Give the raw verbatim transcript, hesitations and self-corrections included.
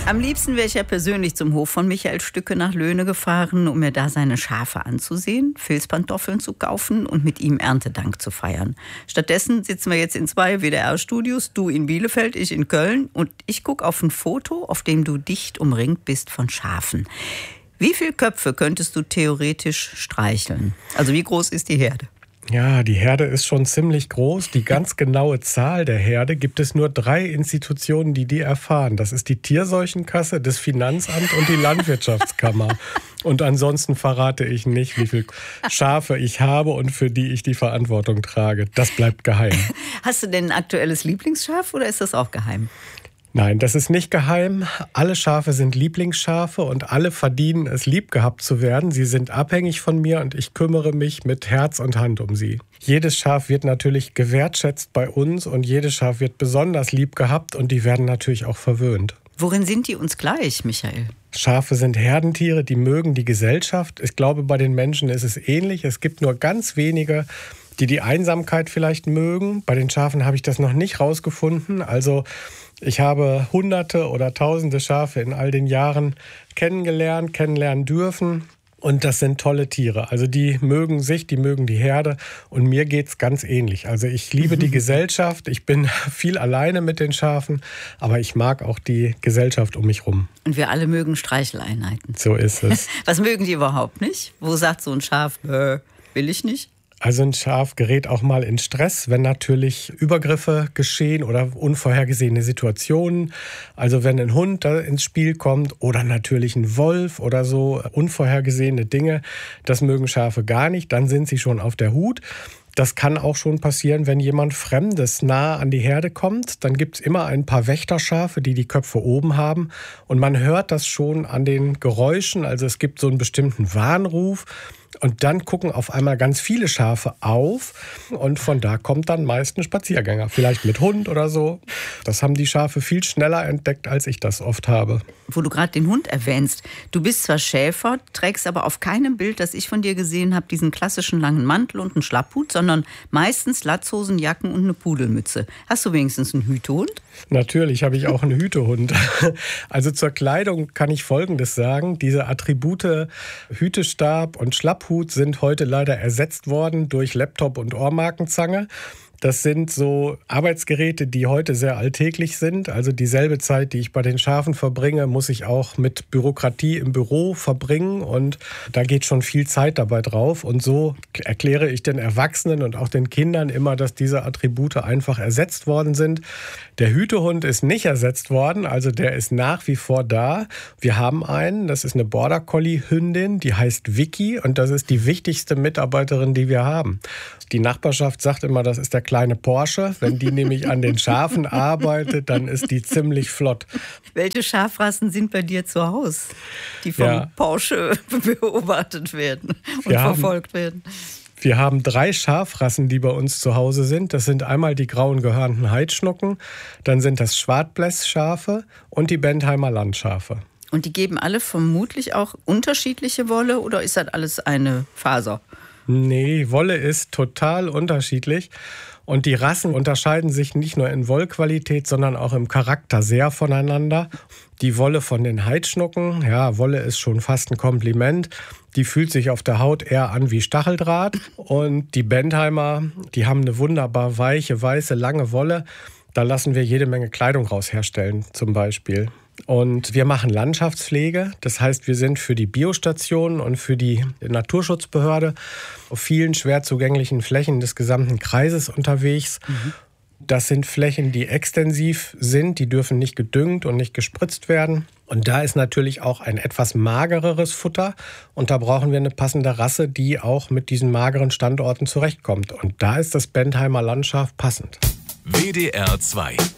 Am liebsten wäre ich ja persönlich zum Hof von Michael Stücke nach Löhne gefahren, um mir da seine Schafe anzusehen, Filzpantoffeln zu kaufen und mit ihm Erntedank zu feiern. Stattdessen sitzen wir jetzt in zwei W D R-Studios, du in Bielefeld, ich in Köln, und ich gucke auf ein Foto, auf dem du dicht umringt bist von Schafen. Wie viele Köpfe könntest du theoretisch streicheln? Also wie groß ist die Herde? Ja, die Herde ist schon ziemlich groß. Die ganz genaue Zahl der Herde gibt es nur drei Institutionen, die die erfahren. Das ist die Tierseuchenkasse, das Finanzamt und die Landwirtschaftskammer. Und ansonsten verrate ich nicht, wie viele Schafe ich habe und für die ich die Verantwortung trage. Das bleibt geheim. Hast du denn ein aktuelles Lieblingsschaf oder ist das auch geheim? Nein, das ist nicht geheim. Alle Schafe sind Lieblingsschafe und alle verdienen es, lieb gehabt zu werden. Sie sind abhängig von mir und ich kümmere mich mit Herz und Hand um sie. Jedes Schaf wird natürlich gewertschätzt bei uns und jedes Schaf wird besonders lieb gehabt und die werden natürlich auch verwöhnt. Worin sind die uns gleich, Michael? Schafe sind Herdentiere, die mögen die Gesellschaft. Ich glaube, bei den Menschen ist es ähnlich. Es gibt nur ganz wenige, die die Einsamkeit vielleicht mögen. Bei den Schafen habe ich das noch nicht rausgefunden. Also ich habe Hunderte oder Tausende Schafe in all den Jahren kennengelernt, kennenlernen dürfen. Und das sind tolle Tiere. Also die mögen sich, die mögen die Herde. Und mir geht's ganz ähnlich. Also ich liebe die Gesellschaft. Ich bin viel alleine mit den Schafen. Aber ich mag auch die Gesellschaft um mich rum. Und wir alle mögen Streicheleinheiten. So ist es. Was mögen die überhaupt nicht? Wo sagt so ein Schaf, äh, will ich nicht? Also ein Schaf gerät auch mal in Stress, wenn natürlich Übergriffe geschehen oder unvorhergesehene Situationen. Also wenn ein Hund da ins Spiel kommt oder natürlich ein Wolf oder so, unvorhergesehene Dinge, das mögen Schafe gar nicht. Dann sind sie schon auf der Hut. Das kann auch schon passieren, wenn jemand Fremdes nah an die Herde kommt. Dann gibt es immer ein paar Wächterschafe, die die Köpfe oben haben. Und man hört das schon an den Geräuschen. Also es gibt so einen bestimmten Warnruf. Und dann gucken auf einmal ganz viele Schafe auf und von da kommt dann meist ein Spaziergänger, vielleicht mit Hund oder so. Das haben die Schafe viel schneller entdeckt, als ich das oft habe. Wo du gerade den Hund erwähnst, du bist zwar Schäfer, trägst aber auf keinem Bild, das ich von dir gesehen habe, diesen klassischen langen Mantel und einen Schlapphut, sondern meistens Latzhosen, Jacken und eine Pudelmütze. Hast du wenigstens einen Hütehund? Natürlich habe ich auch einen Hütehund. Also zur Kleidung kann ich Folgendes sagen. Diese Attribute Hütestab und Schlapphut sind heute leider ersetzt worden durch Laptop und Ohrmarkenzange. Das sind so Arbeitsgeräte, die heute sehr alltäglich sind. Also dieselbe Zeit, die ich bei den Schafen verbringe, muss ich auch mit Bürokratie im Büro verbringen. Und da geht schon viel Zeit dabei drauf. Und so erkläre ich den Erwachsenen und auch den Kindern immer, dass diese Attribute einfach ersetzt worden sind. Der Hütehund ist nicht ersetzt worden, also der ist nach wie vor da. Wir haben einen, das ist eine Border Collie Hündin, die heißt Vicky und das ist die wichtigste Mitarbeiterin, die wir haben. Die Nachbarschaft sagt immer, das ist der kleine Porsche. Wenn die nämlich an den Schafen arbeitet, dann ist die ziemlich flott. Welche Schafrassen sind bei dir zu Hause, die vom ja. Porsche beobachtet werden und wir verfolgt haben, werden? Wir haben drei Schafrassen, die bei uns zu Hause sind. Das sind einmal die grauen gehörnten Heidschnucken, dann sind das Schwartbläss-Schafe und die Bentheimer Landschafe. Und die geben alle vermutlich auch unterschiedliche Wolle oder ist das alles eine Faser? Nee, Wolle ist total unterschiedlich. Und die Rassen unterscheiden sich nicht nur in Wollqualität, sondern auch im Charakter sehr voneinander. Die Wolle von den Heidschnucken, ja, Wolle ist schon fast ein Kompliment. Die fühlt sich auf der Haut eher an wie Stacheldraht. Und die Bentheimer, die haben eine wunderbar weiche, weiße, lange Wolle. Da lassen wir jede Menge Kleidung raus herstellen, zum Beispiel. Und wir machen Landschaftspflege. Das heißt, wir sind für die Biostationen und für die Naturschutzbehörde auf vielen schwer zugänglichen Flächen des gesamten Kreises unterwegs. Mhm. Das sind Flächen, die extensiv sind, die dürfen nicht gedüngt und nicht gespritzt werden. Und da ist natürlich auch ein etwas magereres Futter. Und da brauchen wir eine passende Rasse, die auch mit diesen mageren Standorten zurechtkommt. Und da ist das Bentheimer Landschaf passend. W D R zwei